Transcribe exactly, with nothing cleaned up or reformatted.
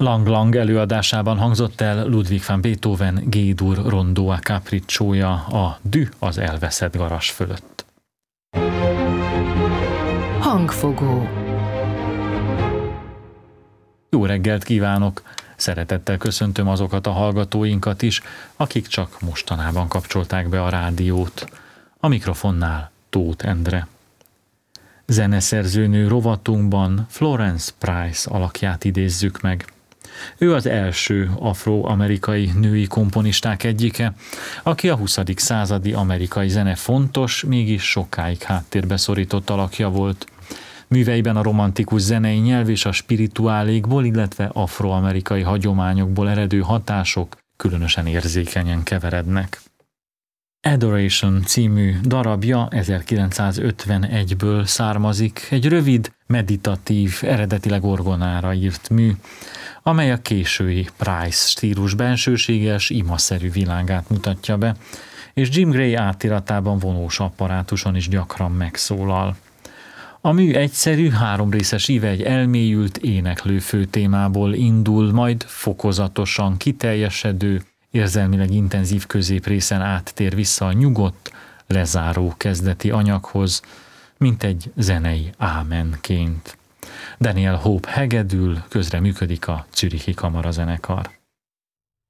Lang Lang előadásában hangzott el Ludwig van Beethoven G-dur rondó a capricciója, a Dű az elveszett garas fölött. Hangfogó. Jó reggelt kívánok! Szeretettel köszöntöm azokat a hallgatóinkat is, akik csak mostanában kapcsolták be a rádiót. A mikrofonnál Tóth Endre. Zeneszerzőnő rovatunkban Florence Price alakját idézzük meg. Ő az első afroamerikai női komponisták egyike, aki a huszadik századi amerikai zene fontos, mégis sokáig háttérbe szorított alakja volt. Műveiben a romantikus zenei nyelv és a spirituálékból, illetve afroamerikai hagyományokból eredő hatások különösen érzékenyen keverednek. Adoration című darabja ezerkilencszázötvenegyből származik, egy rövid, meditatív, eredetileg orgonára írt mű, amely a késői Price stílus bensőséges, imaszerű világát mutatja be, és Jim Gray átiratában vonós apparátuson is gyakran megszólal. A mű egyszerű, háromrészes íve egy elmélyült, éneklő főtémából indul, majd fokozatosan kiteljesedő, érzelmileg intenzív középrészen áttér vissza a nyugodt, lezáró kezdeti anyaghoz, mint egy zenei ámenként. Daniel Hope hegedül, közre működik a Zürichi Kamarazenekar.